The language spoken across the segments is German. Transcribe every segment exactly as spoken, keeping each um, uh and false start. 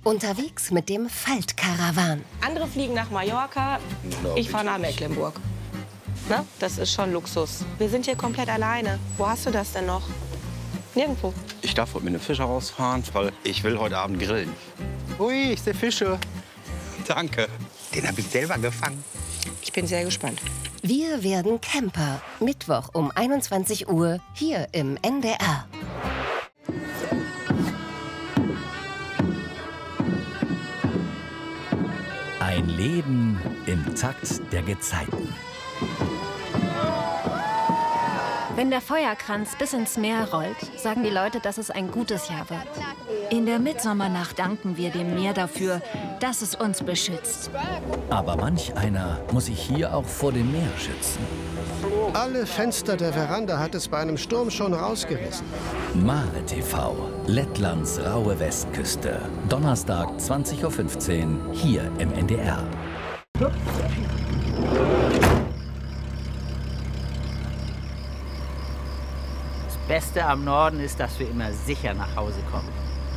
Unterwegs mit dem Faltkarawan. Andere fliegen nach Mallorca, ich fahre nach Mecklenburg. Ne? Das ist schon Luxus. Wir sind hier komplett alleine. Wo hast du das denn noch? Nirgendwo. Ich darf heute mit einem Fischer rausfahren, weil ich will heute Abend grillen. Ui, ich sehe Fische. Danke. Den habe ich selber gefangen. Ich bin sehr gespannt. Wir werden Camper. Mittwoch um einundzwanzig Uhr hier im N D R. Ein Leben im Takt der Gezeiten. Wenn der Feuerkranz bis ins Meer rollt, sagen die Leute, dass es ein gutes Jahr wird. In der Mitsommernacht danken wir dem Meer dafür, dass es uns beschützt. Aber manch einer muss sich hier auch vor dem Meer schützen. Alle Fenster der Veranda hat es bei einem Sturm schon rausgerissen. Mare T V, Lettlands raue Westküste. Donnerstag zwanzig Uhr fünfzehn, hier im N D R. Das Beste am Norden ist, dass wir immer sicher nach Hause kommen.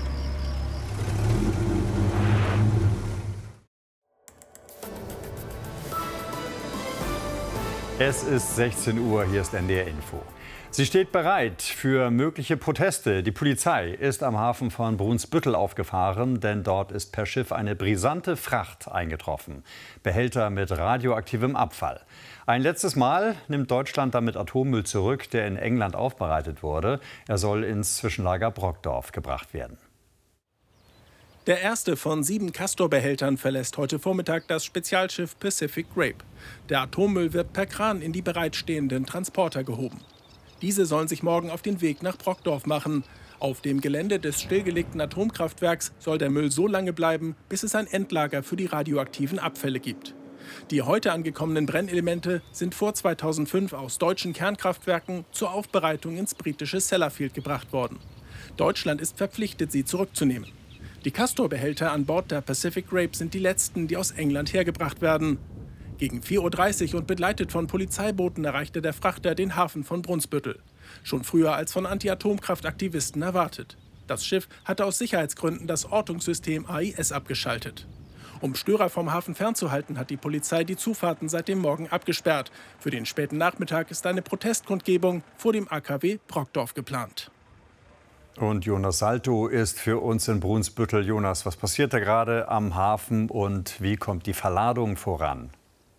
Es ist sechzehn Uhr, hier ist N D R Info. Sie steht bereit für mögliche Proteste. Die Polizei ist am Hafen von Brunsbüttel aufgefahren, denn dort ist per Schiff eine brisante Fracht eingetroffen. Behälter mit radioaktivem Abfall. Ein letztes Mal nimmt Deutschland damit Atommüll zurück, der in England aufbereitet wurde. Er soll ins Zwischenlager Brockdorf gebracht werden. Der erste von sieben Castor-Behältern verlässt heute Vormittag das Spezialschiff Pacific Grape. Der Atommüll wird per Kran in die bereitstehenden Transporter gehoben. Diese sollen sich morgen auf den Weg nach Brockdorf machen. Auf dem Gelände des stillgelegten Atomkraftwerks soll der Müll so lange bleiben, bis es ein Endlager für die radioaktiven Abfälle gibt. Die heute angekommenen Brennelemente sind vor zweitausendfünf aus deutschen Kernkraftwerken zur Aufbereitung ins britische Sellafield gebracht worden. Deutschland ist verpflichtet, sie zurückzunehmen. Die Castor-Behälter an Bord der Pacific Grape sind die letzten, die aus England hergebracht werden. Gegen vier Uhr dreißig und begleitet von Polizeibooten erreichte der Frachter den Hafen von Brunsbüttel. Schon früher als von Anti-Atomkraft-Aktivisten erwartet. Das Schiff hatte aus Sicherheitsgründen das Ortungssystem A I S abgeschaltet. Um Störer vom Hafen fernzuhalten, hat die Polizei die Zufahrten seit dem Morgen abgesperrt. Für den späten Nachmittag ist eine Protestkundgebung vor dem A K W Brockdorf geplant. Und Jonas Salto ist für uns in Brunsbüttel. Jonas, was passiert da gerade am Hafen und wie kommt die Verladung voran?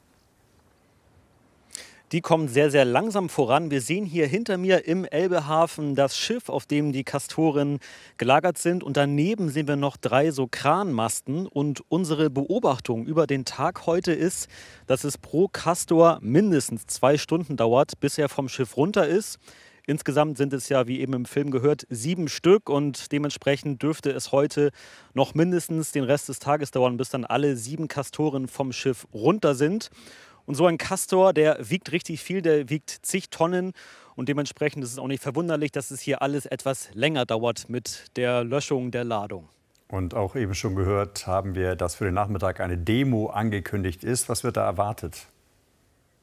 Die kommen sehr, sehr langsam voran. Wir sehen hier hinter mir im Elbehafen das Schiff, auf dem die Castoren gelagert sind. Und daneben sehen wir noch drei so Kranmasten. Und unsere Beobachtung über den Tag heute ist, dass es pro Castor mindestens zwei Stunden dauert, bis er vom Schiff runter ist. Insgesamt sind es ja, wie eben im Film gehört, sieben Stück. Und dementsprechend dürfte es heute noch mindestens den Rest des Tages dauern, bis dann alle sieben Castoren vom Schiff runter sind. Und so ein Castor, der wiegt richtig viel, der wiegt zig Tonnen. Und dementsprechend ist es auch nicht verwunderlich, dass es hier alles etwas länger dauert mit der Löschung der Ladung. Und auch eben schon gehört haben wir, dass für den Nachmittag eine Demo angekündigt ist. Was wird da erwartet?